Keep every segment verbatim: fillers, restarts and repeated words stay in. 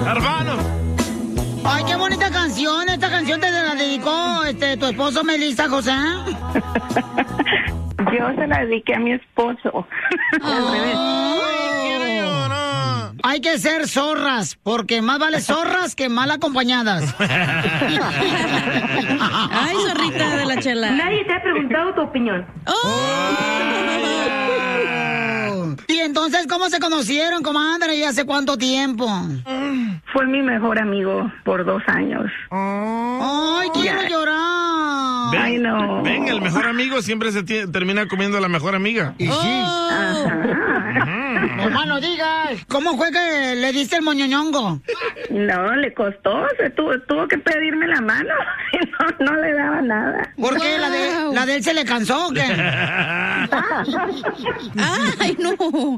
Hermano. Ay, qué bonita canción. Esta canción te la dedicó este, tu esposo Melissa, José. Yo se la dediqué a mi esposo. Al revés. Hay que ser zorras, porque más vale zorras que mal acompañadas. Ay, zorrita de la Chela. Nadie te ha preguntado tu opinión. Oh. Y entonces, ¿cómo se conocieron, comadre? ¿Y hace cuánto tiempo? Fue mi mejor amigo por dos años. Ay, quiero llorar. Ven, Ay, no. ven, el mejor amigo siempre se tie- termina comiendo a la mejor amiga. Y sí. Hermano, digas, ¿cómo fue que le diste el moñoñongo? No, le costó, se tuvo, tuvo que pedirme la mano. No, no le daba nada. ¿Por qué? ¿La de, ¿La de él se le cansó o qué? Ay, no.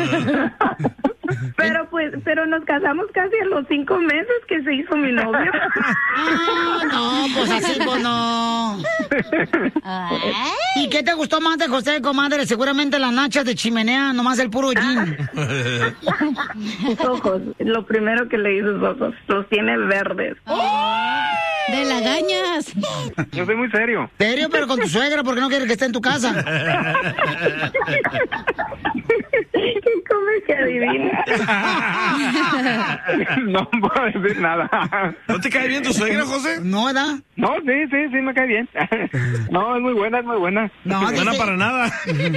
Pero pues, pero nos casamos casi a los cinco meses que se hizo mi novio. Ah, no, pues así, pues no. ¿Y qué te gustó más de José, comadre? Seguramente las nachas de chimenea, nomás el puro jean. Sus ojos, lo primero que le di sus ojos, los tiene verdes. De lagañas. Yo soy muy serio. ¿Serio? Pero con tu suegra, porque no quiere que esté en tu casa. ¿Cómo es que adivina? No puedo decir nada. ¿No te cae bien tu suegra, José? No, ¿verdad? No, sí, sí, sí, me cae bien. No, es muy buena, es muy buena. No, Buena dice- para nada.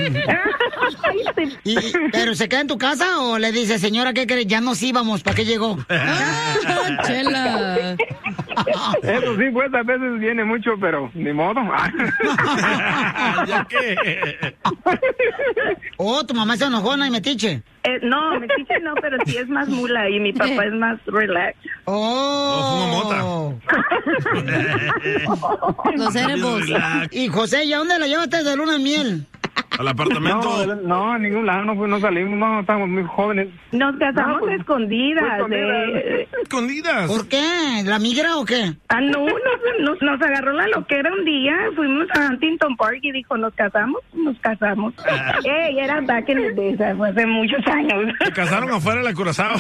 Y, ¿Pero se queda en tu casa o le dice, señora, qué crees? Ya nos íbamos, ¿para qué llegó? Ah, Chela. Eso sí, pues a veces viene mucho, pero ni modo. ¿Ya qué? Oh, tu mamá es enojona y metiche. Eh, no, me dice no, pero sí es más mula y mi papá es más relax. Oh. Los cerebros. Y José, ¿y a dónde la llevaste de luna de miel? Al apartamento. No, no, a ningún lado, no, no salimos, no, estamos muy jóvenes. Nos casamos No, pues, escondidas. pues, escondidas. de- Escondidas. ¿Por qué? ¿La migra o qué? Ah, no, nos, nos, nos agarró la loquera un día, fuimos a Huntington Park y dijo, ¿nos casamos? Nos casamos. Ey, era back in the days, fue hace muchos años. Se casaron afuera de la Curazao.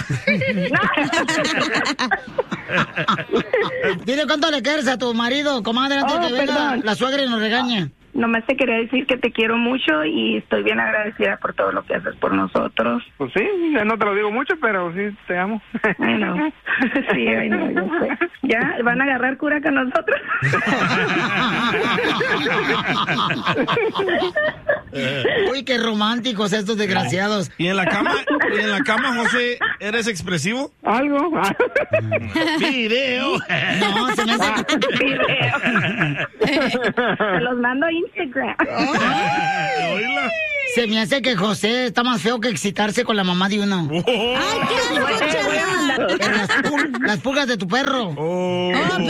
Dile cuánto le quieres a tu marido, comadre, antes Oh, de que venga perdón. la suegra y nos regañe. Nomás te quería decir que te quiero mucho y estoy bien agradecida por todo lo que haces por nosotros. Pues sí, no te lo digo mucho, pero sí, te amo. Ay, no. Sí, ay, no, yo sé. ¿Ya? ¿Van a agarrar cura con nosotros? Uy, qué románticos estos desgraciados. ¿Y en la cama, y en la cama, José, eres expresivo? Algo. Video. No, se me hace... Video. Te los mando a Instagram. Oíla. Se me hace que José está más feo que excitarse con la mamá de uno. Ay, qué asco, Chela. Las, pul- las pulgas de tu perro. Oh. Oh,